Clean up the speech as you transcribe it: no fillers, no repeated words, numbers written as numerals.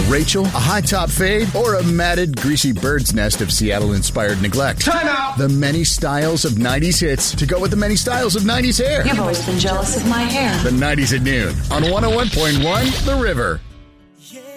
Rachel, a high-top fade, or a matted, greasy bird's nest of Seattle-inspired neglect. Time out! The many styles of 90s hits to go with the many styles of 90s hair. You've always been jealous of my hair. The 90s at noon on 101.1 The River.